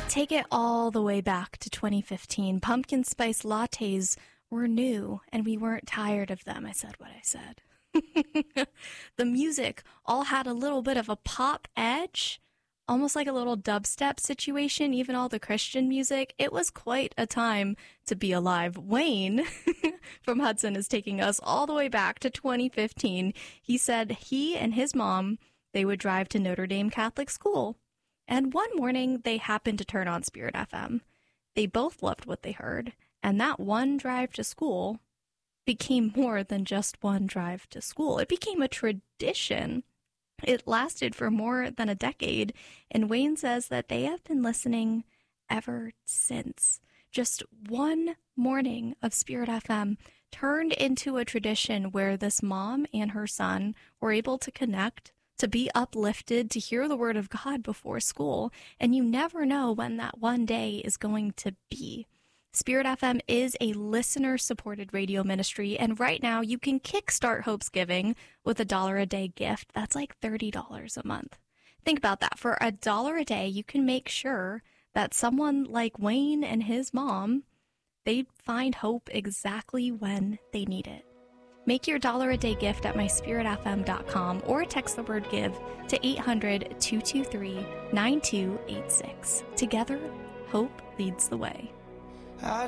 Take it all the way back to 2015. Pumpkin spice lattes were new, and we weren't tired of them. I said what I said. The music all had a little bit of a pop edge, almost like a little dubstep situation, even all the Christian music. It was quite a time to be alive. Wayne from Hudson is taking us all the way back to 2015. He said he and his mom, they would drive to Notre Dame Catholic School. And one morning, they happened to turn on Spirit FM. They both loved what they heard, and that one drive to school became more than just one drive to school. It became a tradition. It lasted for more than a decade, and Wayne says that they have been listening ever since. Just one morning of Spirit FM turned into a tradition where this mom and her son were able to connect, to be uplifted, to hear the word of God before school, and you never know when that one day is going to be. Spirit FM is a listener-supported radio ministry, and right now you can kickstart Hope's Giving with $1 a day gift. That's like $30 a month. Think about that. For $1 a day, you can make sure that someone like Wayne and his mom, they find hope exactly when they need it. Make your $1 a day gift at myspiritfm.com or text the word give to 800-223-9286. Together, hope leads the way.